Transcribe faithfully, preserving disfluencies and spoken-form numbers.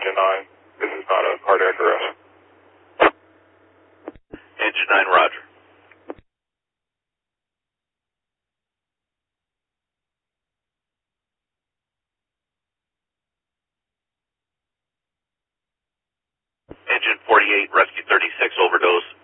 Engine nine. This is not a cardiac arrest. Engine nine, roger. Engine forty-eight, rescue thirty-six, overdose.